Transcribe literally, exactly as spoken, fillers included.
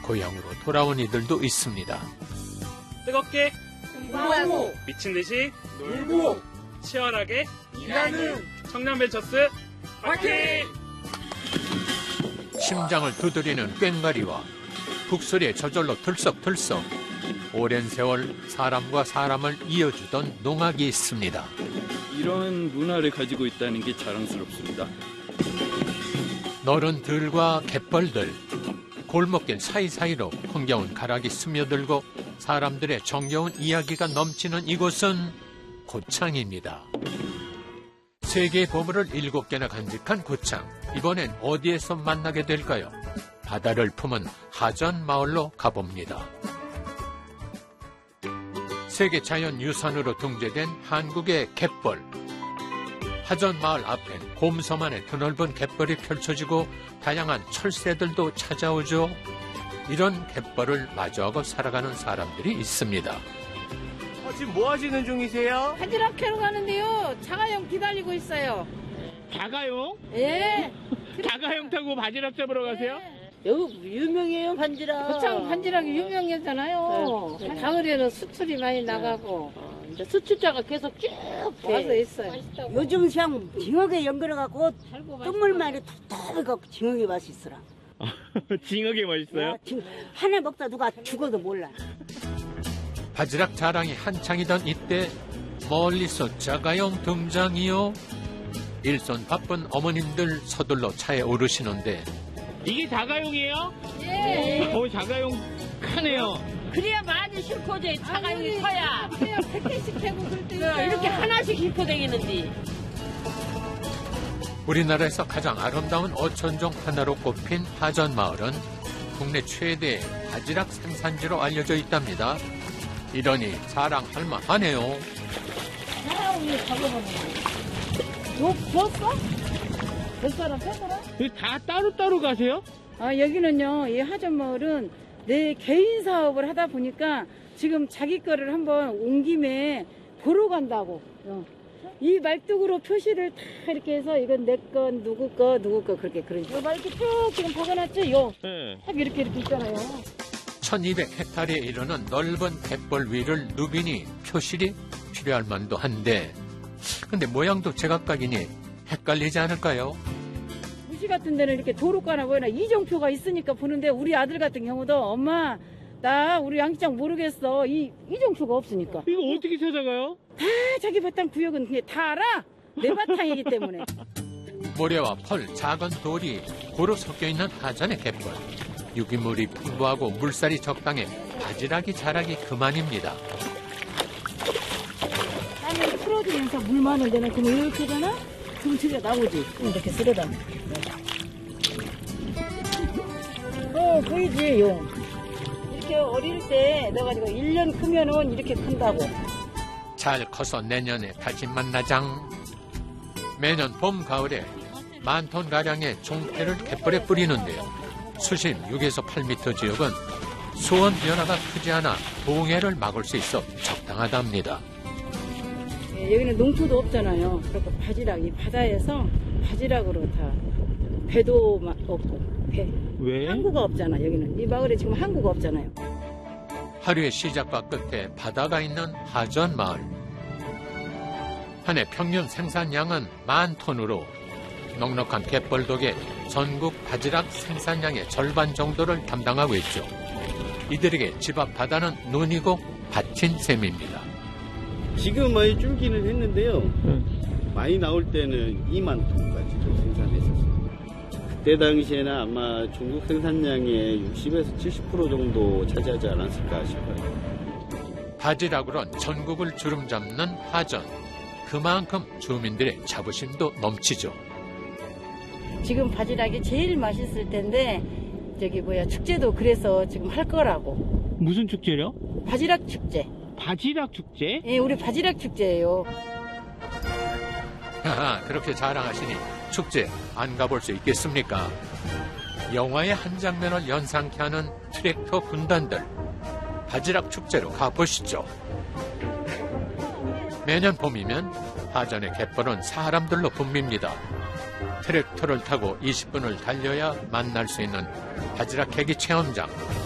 고향으로 돌아온 이들도 있습니다. 뜨겁게 공부하고 미친 듯이 놀고 치열하게 일하는 청년벤처스 화이팅! 심장을 두드리는 꽹과리와 북소리에 저절로 들썩들썩 오랜 세월 사람과 사람을 이어주던 농악이 있습니다. 이런 문화를 가지고 있다는 게 자랑스럽습니다. 너른 들과 갯벌들, 골목길 사이사이로 흥겨운 가락이 스며들고 사람들의 정겨운 이야기가 넘치는 이곳은 고창입니다. 세계의 보물을 일곱 개나 간직한 고창. 이번엔 어디에서 만나게 될까요? 바다를 품은 하전마을로 가봅니다. 세계 자연유산으로 등재된 한국의 갯벌. 하전마을 앞엔 곰섬안의 드넓은 갯벌이 펼쳐지고 다양한 철새들도 찾아오죠. 이런 갯벌을 마주하고 살아가는 사람들이 있습니다. 어, 지금 뭐 하시는 중이세요? 바지락 캐러 가는데요. 자가용 기다리고 있어요. 자가용? 예. 자가용 타고 바지락 잡으러 가세요? 여기 유명해요, 반지락. 고창 반지락이 유명했잖아요. 네. 가을에는 수출이 많이 나가고 어, 이제 수출자가 계속 쭉 와서 돼. 있어요. 요즘 시장 징어게 연결해갖고 뜬물만이 텁텁해갖고 징어게 맛있어라. 징하게 맛있어요? 야, 징- 하나 먹다 누가 죽어도 몰라. 바지락 자랑이 한창이던 이때 멀리서 자가용 등장이요. 일손 바쁜 어머님들 서둘러 차에 오르시는데 이게 자가용이에요? 예. 어, 자가용 크네요. 그래야 많이 싣고져, 자가용이 커야. 그래요. 백 개씩 캐고 그럴 때 있어요. 이렇게 하나씩 싣고 다니는데. 우리나라에서 가장 아름다운 어촌종 하나로 꼽힌 하전마을은 국내 최대의 바지락 생산지로 알려져 있답니다. 이러니 자랑할 만하네요. 자가용이 잡아보는 거. 줬어? 몇 사람, 세 사람? 다 따로따로 가세요? 아, 여기는요, 이 하전마을은 내 개인 사업을 하다 보니까 지금 자기 거를 한번 온 김에 보러 간다고. 어. 이 말뚝으로 표시를 다 이렇게 해서 이건 내 건, 누구 거, 누구 거, 그렇게, 그러니까. 막 이렇게 쭉 지금 박아놨죠? 이거. 네. 딱 이렇게 이렇게 있잖아요. 천이백 헥타르에 이르는 넓은 갯벌 위를 누비니 표실이 필요할 만도 한데 근데 모양도 제각각이니 헷갈리지 않을까요? 무시 같은 데는 이렇게 도로가나 뭐나 이정표가 있으니까 보는데 우리 아들 같은 경우도 엄마 나 우리 양식장 모르겠어 이 이정표가 없으니까 이거 어떻게 찾아가요? 다 자기 바탕 구역은 그냥 다 알아 내 바탕이기 때문에. 모래와 펄, 작은 돌이 고루 섞여 있는 하전의 갯벌. 유기물이 풍부하고 물살이 적당해 바지락이 자라기 그만입니다. 땅을 풀어주면서 물 많은 데는 그럼 이렇게 하잖아? 그럼 저기가 나오지. 이렇게 쓸어다. 어, 보이지, 용. 이렇게 어릴 때 넣어가지고 일 년 크면은 이렇게 큰다고. 잘 커서 내년에 다시 만나장. 매년 봄, 가을에 만 톤가량의 종태를 갯벌에 뿌리는데요. 수심 육에서 팔 미터 지역은 수온 변화가 크지 않아 동해를 막을 수 있어 적당하답니다. 예, 여기는 농토도 없잖아요. 그래서 바지락, 이 바다에서 바지락으로 다 배도 막 없고, 배. 왜? 항구가 없잖아, 여기는. 이 마을에 지금 항구가 없잖아요. 하루의 시작과 끝에 바다가 있는 하전마을. 한 해 평균 생산량은 만 톤으로 넉넉한 갯벌 덕에 전국 바지락 생산량의 절반 정도를 담당하고 있죠. 이들에게 집 앞 바다는 눈이고 밭인 셈입니다. 지금 많이 줄기는 했는데요. 많이 나올 때는 이만 톤까지도 생산했었어요. 그때 당시에는 아마 중국 생산량의 육십에서 칠십 퍼센트 정도 차지하지 않았을까 싶어요. 바지락으론 전국을 주름잡는 하전. 그만큼 주민들의 자부심도 넘치죠. 지금 바지락이 제일 맛있을 텐데, 저기 뭐야, 축제도 그래서 지금 할 거라고. 무슨 축제요? 바지락 축제. 바지락 축제? 예, 우리 바지락 축제예요. 하하, 그렇게 자랑하시니 축제 안 가볼 수 있겠습니까? 영화의 한 장면을 연상케 하는 트랙터 군단들. 바지락 축제로 가보시죠. 매년 봄이면 하전의 갯벌은 사람들로 붐빕니다. 트랙터를 타고 이십 분을 달려야 만날 수 있는 바지락 캐기 체험장.